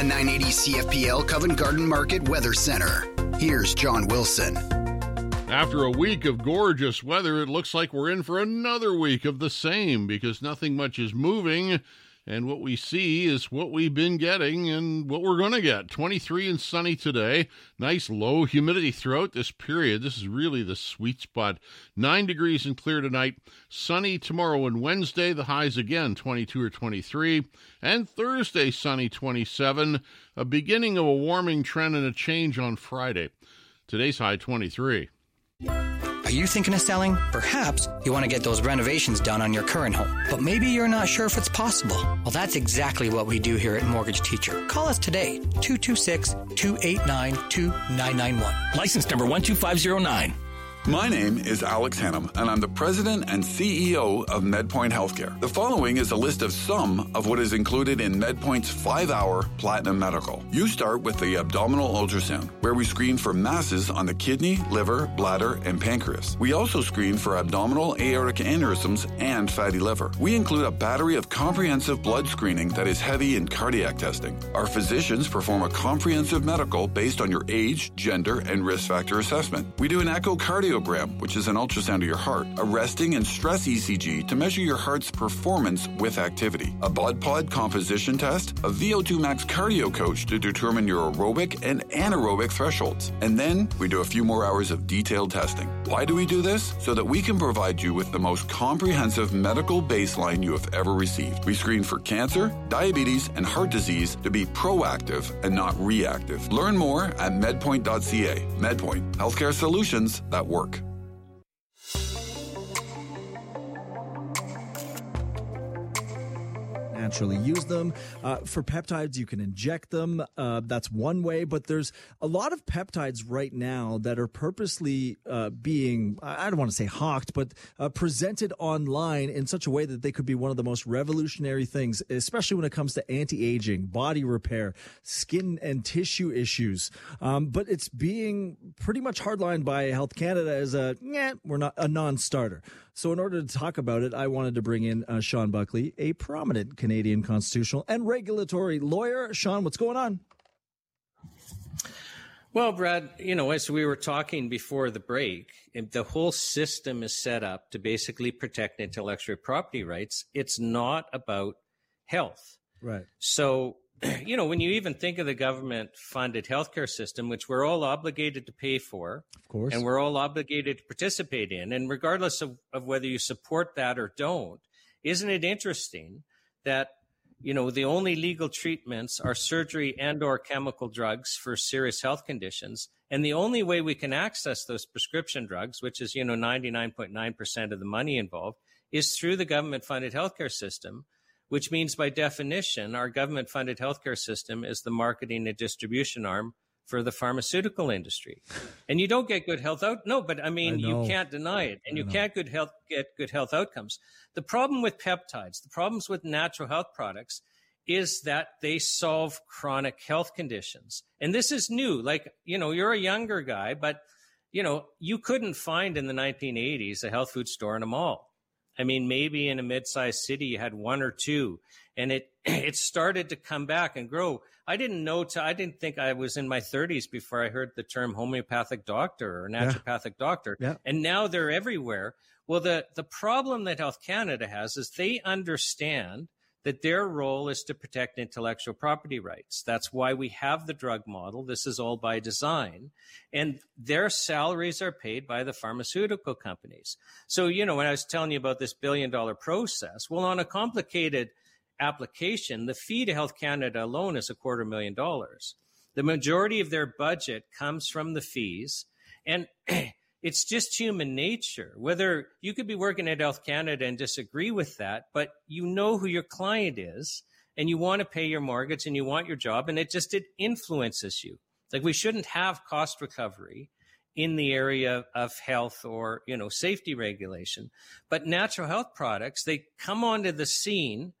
The 980 CFPL Covent Garden Market Weather Center. Here's John Wilson. After a week of gorgeous weather, it looks like we're in for another week of the same because nothing much is moving. And what we see is what we've been getting and what we're going to get. 23 and sunny today. Nice low humidity throughout this period. This is really the sweet spot. 9 degrees and clear tonight. Sunny tomorrow and Wednesday. The highs again, 22 or 23. And Thursday, sunny, 27. A beginning of a warming trend and a change on Friday. Today's high, 23. Are you thinking of selling? Perhaps you want to get those renovations done on your current home, but maybe you're not sure if it's possible. Well, that's exactly what we do here at Mortgage Teacher. Call us today, 226-289-2991. License number 12509. My name is Alex Hannum, and I'm the president and CEO of MedPoint Healthcare. The following is a list of some of what is included in MedPoint's 5-hour Platinum Medical. You start with the abdominal ultrasound, where we screen for masses on the kidney, liver, bladder, and pancreas. We also screen for abdominal aortic aneurysms and fatty liver. We include a battery of comprehensive blood screening that is heavy in cardiac testing. Our physicians perform a comprehensive medical based on your age, gender, and risk factor assessment. We do an echocardiogram, which is an ultrasound of your heart, a resting and stress ECG to measure your heart's performance with activity, a BOD-POD composition test, a VO2 max cardio coach to determine your aerobic and anaerobic thresholds. And then we do a few more hours of detailed testing. Why do we do this? So that we can provide you with the most comprehensive medical baseline you have ever received. We screen for cancer, diabetes, and heart disease to be proactive and not reactive. Learn more at medpoint.ca. MedPoint, healthcare solutions that work. Naturally use them. For peptides, you can inject them. That's one way, but there's a lot of peptides right now that are purposely being, I don't want to say hawked, but presented online in such a way that they could be one of the most revolutionary things, especially when it comes to anti-aging, body repair, skin and tissue issues. But it's being pretty much hardlined by Health Canada as we're not a non-starter. So in order to talk about it, I wanted to bring in Sean Buckley, a prominent Canadian constitutional and regulatory lawyer. Sean, what's going on? Well, Brad, as we were talking before the break, the whole system is set up to basically protect intellectual property rights. It's not about health. Right. So, when you even think of the government-funded healthcare system, which we're all obligated to pay for, of course, and we're all obligated to participate in, and regardless of whether you support that or don't, isn't it interesting that, the only legal treatments are surgery and or chemical drugs for serious health conditions, and the only way we can access those prescription drugs, which is, 99.9% of the money involved, is through the government-funded healthcare system, which means by definition, our government-funded healthcare system is the marketing and distribution arm for the pharmaceutical industry. And you don't get good health out. No, but you can't deny it. And you can't get good health outcomes. The problem with peptides, the problems with natural health products is that they solve chronic health conditions. And this is new. You're a younger guy, but, you couldn't find in the 1980s a health food store in a mall. Maybe in a mid-sized city you had one or two, and it started to come back and grow. I didn't think I was in my 30s before I heard the term homeopathic doctor or naturopathic doctor. Yeah. And now they're everywhere. Well, the problem that Health Canada has is they understand that their role is to protect intellectual property rights. That's why we have the drug model. This is all by design. And their salaries are paid by the pharmaceutical companies. So, when I was telling you about this $1 billion process, well, on a complicated application, the fee to Health Canada alone is $250,000. The majority of their budget comes from the fees. And it's just human nature. Whether you could be working at Health Canada and disagree with that, but you know who your client is and you want to pay your mortgage and you want your job, and it influences you. We shouldn't have cost recovery in the area of health or, safety regulation. But natural health products, they come onto the scene.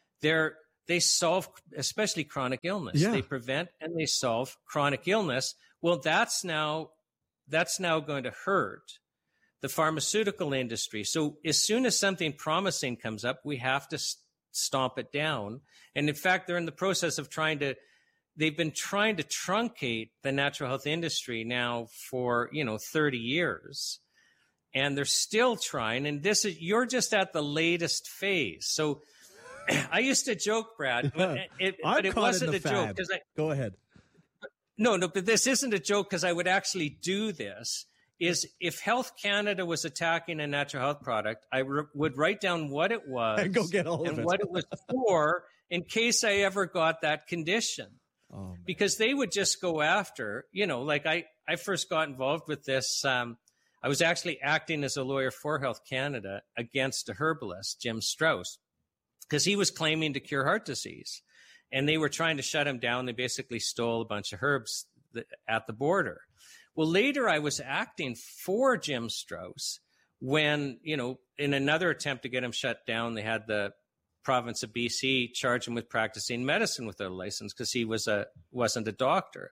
They solve, especially chronic illness. Yeah. They prevent and they solve chronic illness. Well, that's now going to hurt the pharmaceutical industry. So as soon as something promising comes up, we have to stomp it down. And in fact, they're in the process of trying to they've been trying to truncate the natural health industry now for 30 years, and they're still trying. And you're just at the latest phase. So I used to joke, Brad, but it wasn't a joke. Go ahead. No, but this isn't a joke, because I would actually do this. Is if Health Canada was attacking a natural health product, I would write down what it was and go get all of it, what it was for, in case I ever got that condition. Oh, because they would just go after, like I first got involved with this. I was actually acting as a lawyer for Health Canada against a herbalist, Jim Strauss, because he was claiming to cure heart disease, and they were trying to shut him down. They basically stole a bunch of herbs at the border. Well, later I was acting for Jim Strauss when, in another attempt to get him shut down, they had the province of BC charge him with practicing medicine without a license because he wasn't a doctor.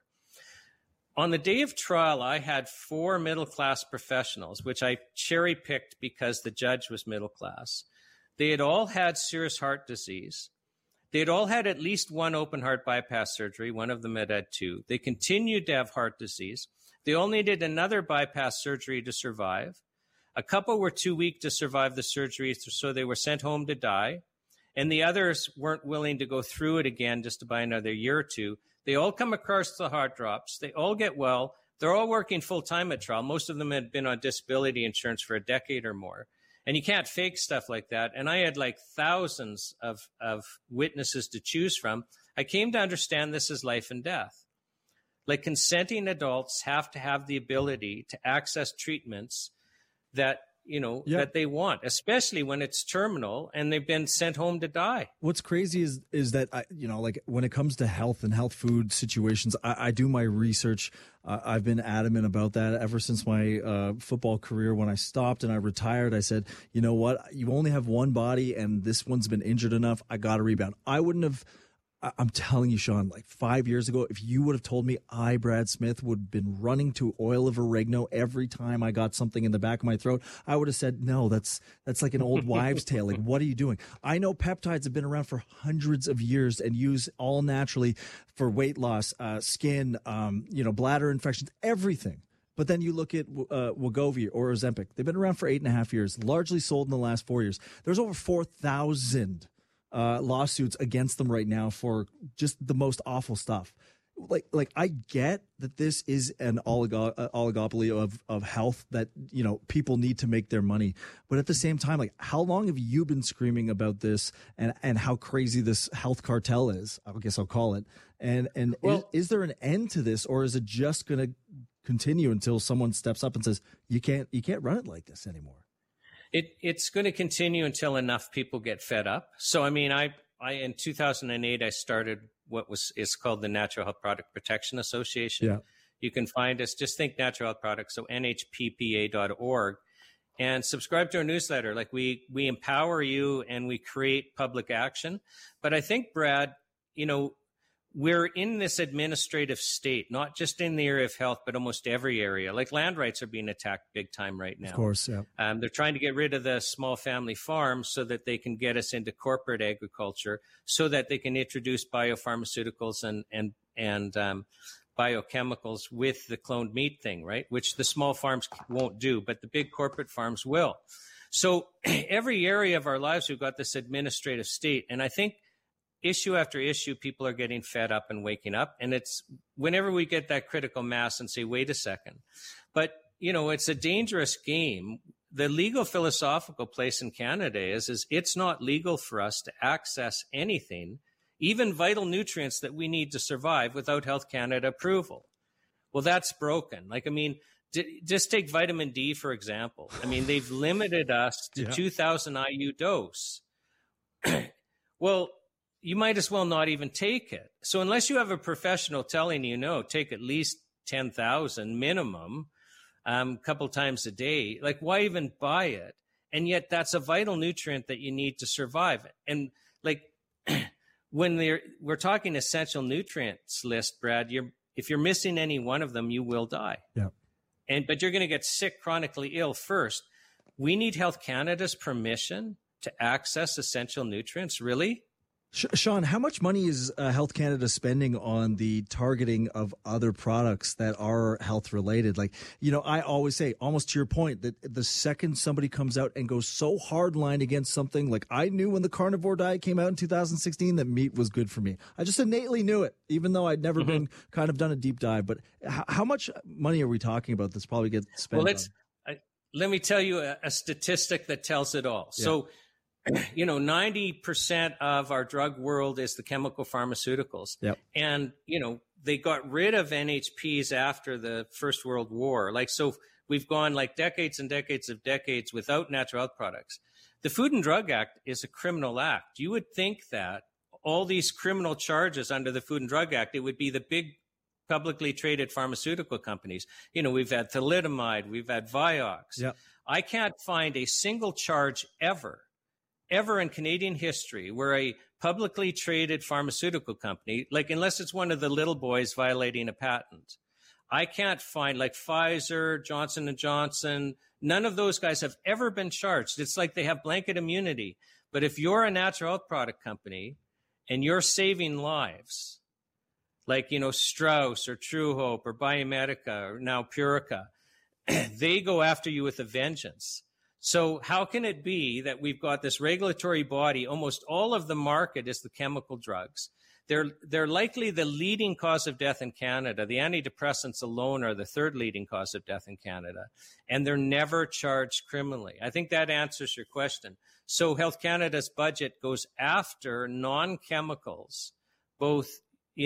On the day of trial, I had 4 middle-class professionals, which I cherry-picked because the judge was middle-class. They had all had serious heart disease. They had all had at least one open heart bypass surgery. One of them had had 2. They continued to have heart disease. They all needed another bypass surgery to survive. A couple were too weak to survive the surgery, so they were sent home to die. And the others weren't willing to go through it again just to buy another year or 2. They all come across the heart drops. They all get well. They're all working full-time at trial. Most of them had been on disability insurance for a decade or more. And you can't fake stuff like that. And I had like thousands of witnesses to choose from. I came to understand this is life and death. Like, consenting adults have to have the ability to access treatments that, that they want, especially when it's terminal and they've been sent home to die. What's crazy is that, like when it comes to health and health food situations, I do my research. I've been adamant about that ever since my football career. When I stopped and I retired, I said, you know what? You only have one body and this one's been injured enough. I got to rebound. I'm telling you, Sean, like 5 years ago, if you would have told me Brad Smith, would have been running to oil of oregano every time I got something in the back of my throat, I would have said, no, that's like an old wives' tale. Like, what are you doing? I know peptides have been around for hundreds of years and used all naturally for weight loss, skin, bladder infections, everything. But then you look at Wegovy or Ozempic. They've been around for 8.5 years, largely sold in the last 4 years. There's over 4,000 lawsuits against them right now for just the most awful stuff. Like I get that this is an oligopoly of health that, people need to make their money. But at the same time, like, how long have you been screaming about this and how crazy this health cartel is? I guess I'll call it. And is there an end to this, or is it just going to continue until someone steps up and says, you can't run it like this anymore? It's going to continue until enough people get fed up. So, I mean, I in 2008, I started what is called the Natural Health Product Protection Association. Yeah. You can find us, just think natural health products, so nhppa.org, and subscribe to our newsletter. Like, we empower you and we create public action. But I think, Brad, we're in this administrative state, not just in the area of health, but almost every area. Like, land rights are being attacked big time right now. Of course, yeah. They're trying to get rid of the small family farms so that they can get us into corporate agriculture, so that they can introduce biopharmaceuticals and biochemicals with the cloned meat thing, right? Which the small farms won't do, but the big corporate farms will. So every area of our lives, we've got this administrative state. And I think issue after issue, people are getting fed up and waking up. And it's whenever we get that critical mass and say, wait a second. But, it's a dangerous game. The legal philosophical place in Canada is it's not legal for us to access anything, even vital nutrients that we need to survive, without Health Canada approval. Well, that's broken. Like, I mean, just take vitamin D, for example. I mean, they've limited us to 2,000 IU dose. Well, you might as well not even take it. So unless you have a professional telling you, no, take at least 10,000 minimum, a couple times a day, like, why even buy it? And yet that's a vital nutrient that you need to survive. And like, when we're talking essential nutrients list, Brad, if you're missing any one of them, you will die. Yeah. But you're going to get sick, chronically ill first. We need Health Canada's permission to access essential nutrients, really? Sean, how much money is Health Canada spending on the targeting of other products that are health related? Like, I always say, almost to your point, that the second somebody comes out and goes so hardline against something, like I knew when the carnivore diet came out in 2016 that meat was good for me. I just innately knew it, even though I'd never been kind of done a deep dive. But how much money are we talking about that's probably gets spent? Well, let me tell you a statistic that tells it all. Yeah. So, 90% of our drug world is the chemical pharmaceuticals. Yep. And, they got rid of NHPs after the First World War. So we've gone decades and decades without natural health products. The Food and Drug Act is a criminal act. You would think that all these criminal charges under the Food and Drug Act, it would be the big publicly traded pharmaceutical companies. We've had thalidomide, we've had Vioxx. Yep. I can't find a single charge ever in Canadian history where a publicly traded pharmaceutical company, unless it's one of the little boys violating a patent, I can't find Pfizer, Johnson & Johnson, none of those guys have ever been charged. It's like they have blanket immunity. But if you're a natural health product company and you're saving lives, Strauss or True Hope or Biomedica or now Purica, they go after you with a vengeance. So how can it be that we've got this regulatory body, almost all of the market is the chemical drugs. They're likely the leading cause of death in Canada. The antidepressants alone are the third leading cause of death in Canada, and they're never charged criminally. I think that answers your question. So Health Canada's budget goes after non-chemicals, both,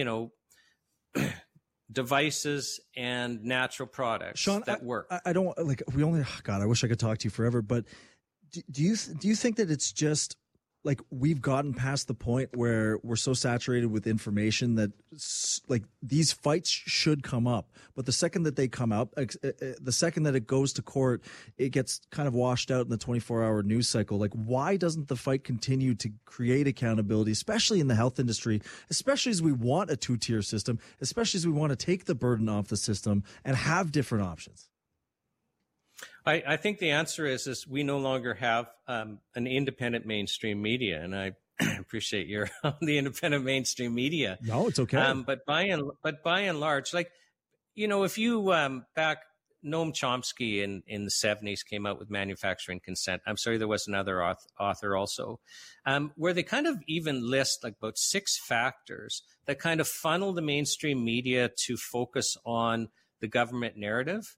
devices and natural products, Sean, that work. I don't God, I wish I could talk to you forever, but do you think that it's just we've gotten past the point where we're so saturated with information that these fights should come up, but the second that they come up, the second that it goes to court, it gets kind of washed out in the 24-hour news cycle. Why doesn't the fight continue to create accountability, especially in the health industry, especially as we want a two-tier system, especially as we want to take the burden off the system and have different options? I think the answer is we no longer have an independent mainstream media, and I appreciate you're on the independent mainstream media. No, it's okay. But by and large, if you back Noam Chomsky in the 70s came out with Manufacturing Consent. I'm sorry, there was another author also, where they kind of even list about 6 factors that kind of funnel the mainstream media to focus on the government narrative,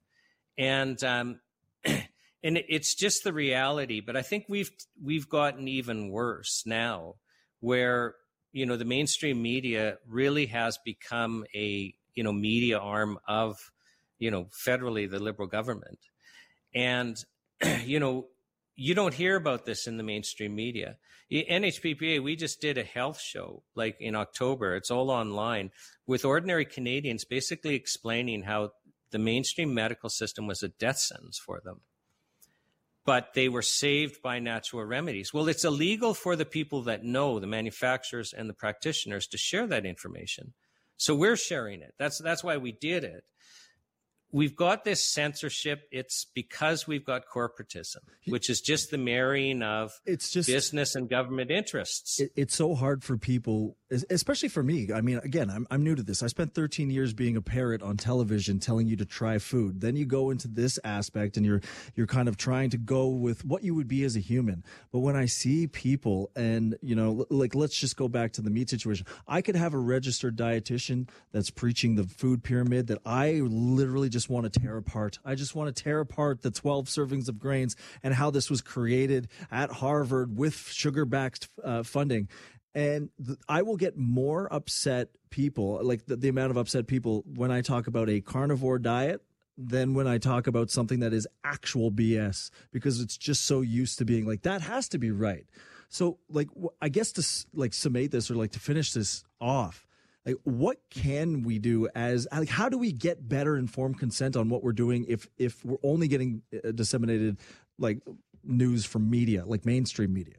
and it's just the reality. But I think we've gotten even worse now, where the mainstream media really has become a media arm of federally the Liberal government, and you don't hear about this in the mainstream media. NHPPA, we just did a health show in October. It's all online with ordinary Canadians basically explaining how the mainstream medical system was a death sentence for them, but they were saved by natural remedies. Well, it's illegal for the people that know, the manufacturers and the practitioners, to share that information. So we're sharing it. That's why we did it. We've got this censorship. It's because we've got corporatism, which is just the marrying of business and government interests. It's so hard for people, especially for me. I mean, again, I'm new to this. I spent 13 years being a parrot on television telling you to try food. Then you go into this aspect and you're kind of trying to go with what you would be as a human. But when I see people and, let's just go back to the meat situation. I could have a registered dietitian that's preaching the food pyramid that I literally just want to tear apart. I just want to tear apart the 12 servings of grains and how this was created at Harvard with sugar-backed funding. And I will get more upset people, the amount of upset people when I talk about a carnivore diet than when I talk about something that is actual BS, because it's just so used to being that has to be right. So I guess to summate this or to finish this off, what can we do how do we get better informed consent on what we're doing if we're only getting disseminated news from media, mainstream media?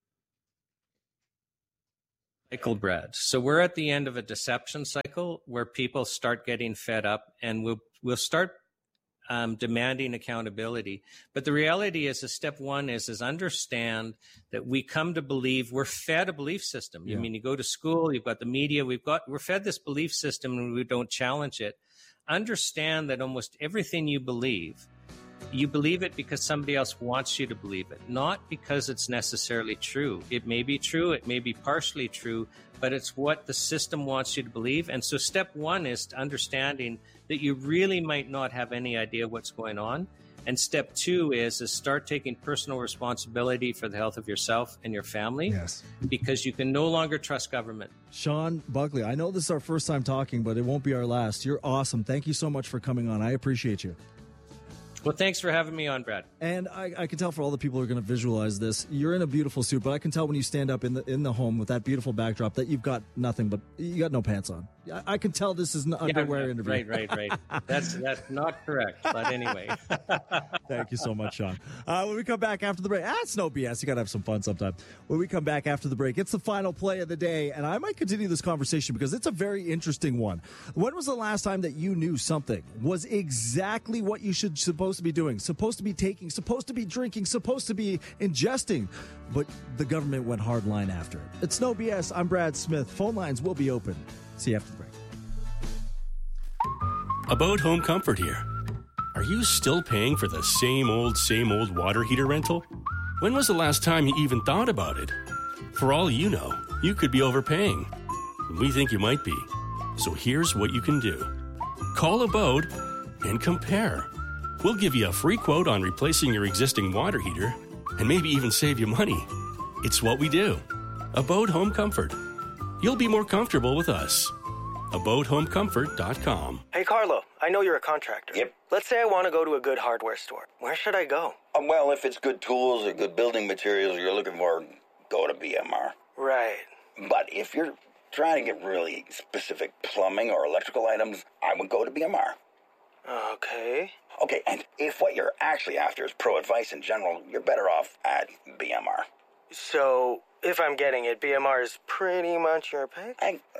Cycle, Brad. So we're at the end of a deception cycle where people start getting fed up, and we'll start demanding accountability. But the reality is, step one is understand that we come to believe we're fed a belief system. Yeah. I mean, you go to school, you've got the media, we're fed this belief system and we don't challenge it. Understand that almost everything you believe it because somebody else wants you to believe it, not because it's necessarily true. It may be true, it may be partially true, but it's what the system wants you to believe. And so step one is understanding that you really might not have any idea what's going on. And step two is start taking personal responsibility for the health of yourself and your family. Yes. Because you can no longer trust government. Sean Buckley, I know this is our first time talking, but it won't be our last. You're awesome. Thank you so much for coming on. I appreciate you. Well, thanks for having me on, Brad. And I can tell for all the people who are going to visualize this, you're in a beautiful suit, but I can tell when you stand up in the home with that beautiful backdrop that you've got nothing but you got no pants on. I can tell this is an underwear interview. Right. That's not correct. But anyway. Thank you so much, Sean. When we come back after the break, it's no BS. You got to have some fun sometime. When we come back after the break, it's the final play of the day, and I might continue this conversation because it's a very interesting one. When was the last time that you knew something was exactly what you supposed to be doing, supposed to be taking, supposed to be drinking, supposed to be ingesting, but the government went hard line after it? It's no BS. I'm Brad Smith. Phone lines will be open. See you after the break. Abode Home Comfort here. Are you still paying for the same old water heater rental? When was the last time you even thought about it? For all you know, you could be overpaying. We think you might be. So here's what you can do. Call Abode and compare. We'll give you a free quote on replacing your existing water heater and maybe even save you money. It's what we do. Abode Home Comfort. You'll be more comfortable with us. AbodeHomeComfort.com. Hey, Carlo, I know you're a contractor. Yep. Let's say I want to go to a good hardware store. Where should I go? Well, if it's good tools or good building materials you're looking for, go to BMR. Right. But if you're trying to get really specific plumbing or electrical items, I would go to BMR. Okay. Okay, and if what you're actually after is pro advice in general, you're better off at BMR. So, if I'm getting it, BMR is pretty much your pick?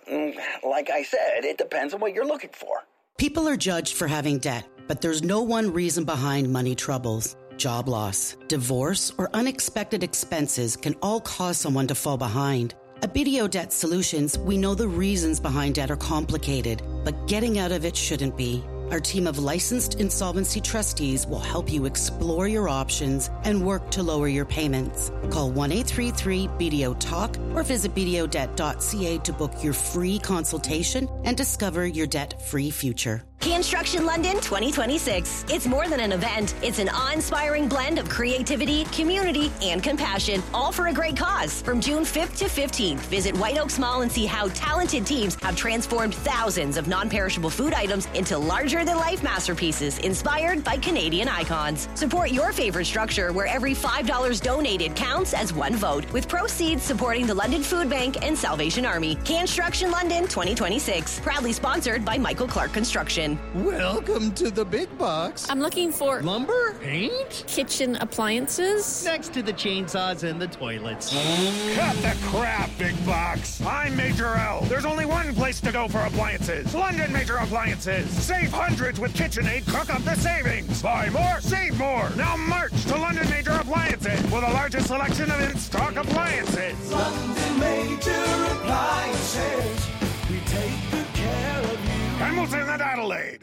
Like I said, it depends on what you're looking for. People are judged for having debt, but there's no one reason behind money troubles. Job loss, divorce, or unexpected expenses can all cause someone to fall behind. At BDO Debt Solutions, we know the reasons behind debt are complicated, but getting out of it shouldn't be. Our team of licensed insolvency trustees will help you explore your options and work to lower your payments. Call 1-833-BDO-TALK or visit bdodebt.ca to book your free consultation and discover your debt-free future. Construction London 2026. It's more than an event. It's an awe-inspiring blend of creativity, community, and compassion, all for a great cause. From June 5th to 15th, visit White Oaks Mall and see how talented teams have transformed thousands of non-perishable food items into larger-than-life masterpieces inspired by Canadian icons. Support your favorite structure where every $5 donated counts as one vote, with proceeds supporting the London Food Bank and Salvation Army. Construction London 2026. Proudly sponsored by Michael Clark Construction. Welcome to the big box. I'm looking for lumber, paint, kitchen appliances. Next to the chainsaws and the toilets. Cut the crap, big box. I'm Major L. There's only one place to go for appliances. London Major Appliances. Save hundreds with KitchenAid. Cook up the savings. Buy more, save more. Now march to London Major Appliances with the largest selection of in-stock appliances. London Major Appliances. We take good care of you. Hamilton and Adelaide.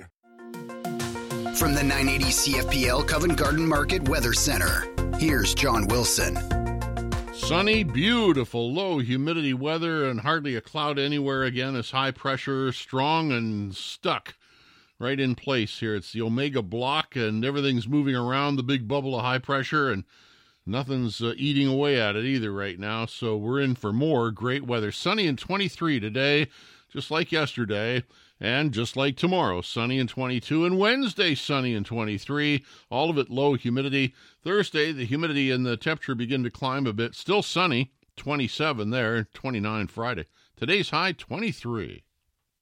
From the 980 CFPL Covent Garden Market Weather Center, here's John Wilson. Sunny, beautiful, low humidity weather and hardly a cloud anywhere again as high pressure strong and stuck right in place here. It's the Omega block and everything's moving around the big bubble of high pressure and nothing's eating away at it either right now. So we're in for more great weather. Sunny and 23 today, just like yesterday. And just like tomorrow, sunny and 22, and Wednesday, sunny and 23, all of it low humidity. Thursday, the humidity and the temperature begin to climb a bit. Still sunny, 27 there, 29 Friday. Today's high, 23.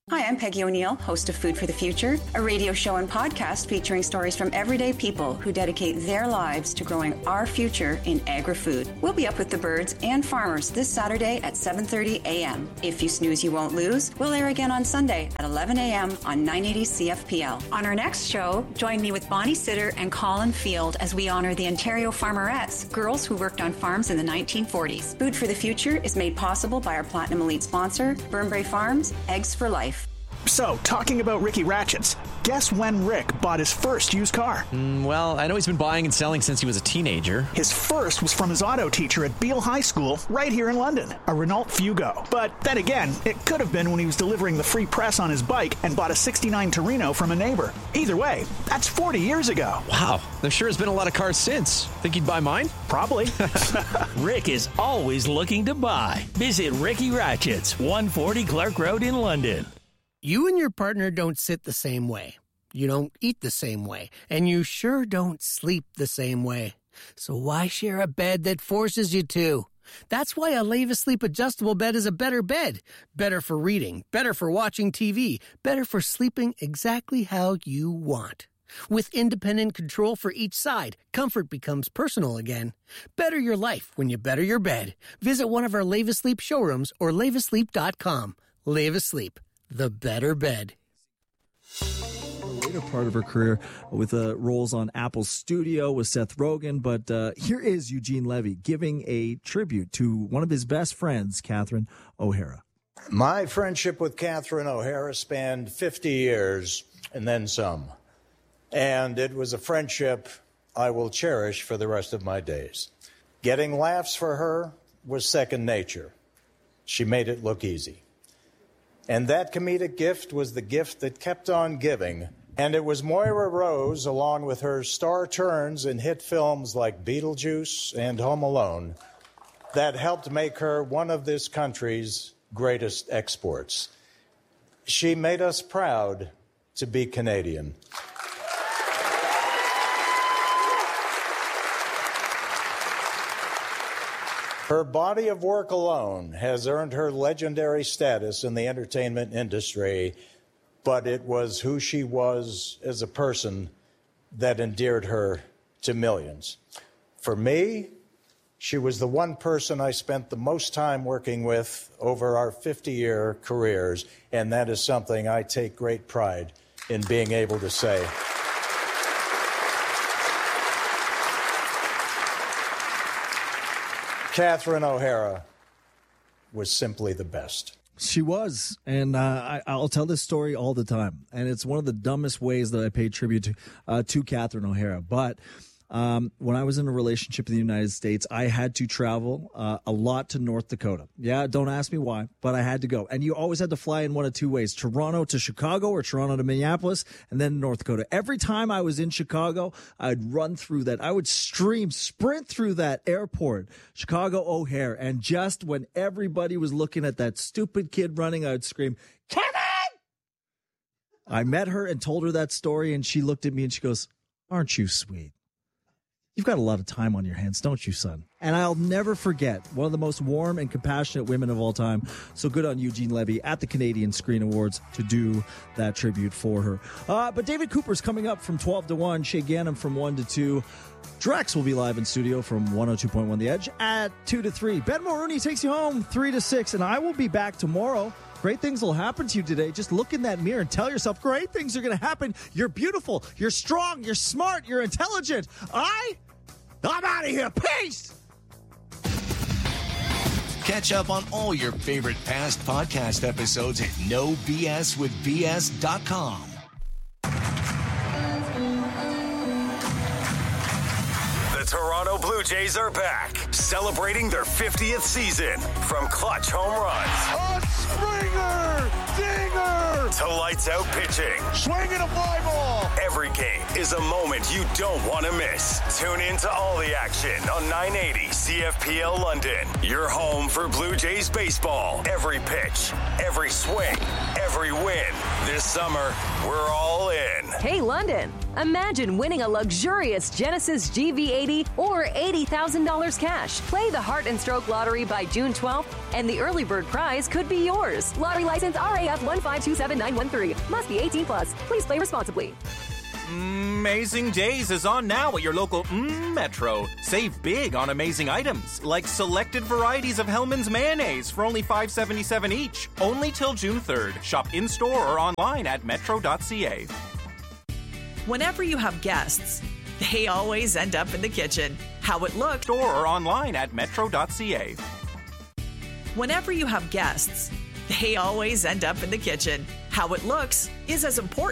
Hi, I'm Peggy O'Neill, host of Food for the Future, a radio show and podcast featuring stories from everyday people who dedicate their lives to growing our future in agri-food. We'll be up with the birds and farmers this Saturday at 7:30 a.m. If you snooze, you won't lose. We'll air again on Sunday at 11 a.m. on 980 CFPL. On our next show, join me with Bonnie Sitter and Colin Field as we honor the Ontario Farmerettes, girls who worked on farms in the 1940s. Food for the Future is made possible by our Platinum Elite sponsor, Burnbrae Farms, Eggs for Life. So, talking about Ricky Ratchets, guess when Rick bought his first used car? Well, I know he's been buying and selling since he was a teenager. His first was from his auto teacher at Beale High School, right here in London, a Renault Fugo. But then again, it could have been when he was delivering the free press on his bike and bought a '69 Torino from a neighbor. Either way, that's 40 years ago. Wow, there sure has been a lot of cars since. Think he'd buy mine? Probably. Rick is always looking to buy. Visit Ricky Ratchets, 140 Clark Road in London. You and your partner don't sit the same way. You don't eat the same way. And you sure don't sleep the same way. So why share a bed that forces you to? That's why a Leva Sleep adjustable bed is a better bed. Better for reading, better for watching TV, better for sleeping exactly how you want. With independent control for each side, comfort becomes personal again. Better your life when you better your bed. Visit one of our Leva Sleep showrooms or levasleep.com. Leva Sleep. The better bed. Later part of her career with roles on Apple's Studio with Seth Rogen. But here is Eugene Levy giving a tribute to one of his best friends, Catherine O'Hara. My friendship with Catherine O'Hara spanned 50 years and then some. And it was a friendship I will cherish for the rest of my days. Getting laughs for her was second nature. She made it look easy. And that comedic gift was the gift that kept on giving. And it was Moira Rose, along with her star turns in hit films like Beetlejuice and Home Alone, that helped make her one of this country's greatest exports. She made us proud to be Canadian. Her body of work alone has earned her legendary status in the entertainment industry, but it was who she was as a person that endeared her to millions. For me, she was the one person I spent the most time working with over our 50-year careers, and that is something I take great pride in being able to say. Catherine O'Hara was simply the best. She was, and I'll tell this story all the time, and it's one of the dumbest ways that I pay tribute to Catherine O'Hara. But when I was in a relationship in the United States, I had to travel a lot to North Dakota. Yeah, don't ask me why, but I had to go. And you always had to fly in one of two ways, Toronto to Chicago or Toronto to Minneapolis, and then North Dakota. Every time I was in Chicago, I'd run through that. I would sprint through that airport, Chicago O'Hare, and just when everybody was looking at that stupid kid running, I would scream, Kevin! I met her and told her that story, and she looked at me and she goes, aren't you sweet? You've got a lot of time on your hands, don't you, son? And I'll never forget, one of the most warm and compassionate women of all time. So good on Eugene Levy at the Canadian Screen Awards to do that tribute for her. But David Cooper's coming up from 12 to 1. Shay Gannon from 1 to 2. Drex will be live in studio from 102.1 The Edge at 2 to 3. Ben Mulrooney takes you home 3 to 6. And I will be back tomorrow. Great things will happen to you today. Just look in that mirror and tell yourself great things are going to happen. You're beautiful. You're strong. You're smart. You're intelligent. I'm out of here. Peace. Catch up on all your favorite past podcast episodes at NoBSWithBS.com. The Toronto Blue Jays are back, celebrating their 50th season. From clutch home runs, a Springer dinger, to lights out pitching, swinging a fly ball. Every game is a moment you don't want to miss. Tune in to all the action on 980 CFPL London. Your home for Blue Jays baseball. Every pitch, every swing, every win. This summer, we're all in. Hey, London, imagine winning a luxurious Genesis GV80 or $80,000 cash. Play the Heart and Stroke Lottery by June 12th, and the early bird prize could be yours. Lottery license RAF 1527913. Must be 18 plus. Please play responsibly. Amazing Days is on now at your local Metro. Save big on amazing items, like selected varieties of Hellmann's mayonnaise for only $5.77 each. Only till June 3rd. Shop in-store or online at metro.ca. Whenever you have guests, they always end up in the kitchen. How it looks, Store or online at metro.ca. Whenever you have guests, they always end up in the kitchen. How it looks is as important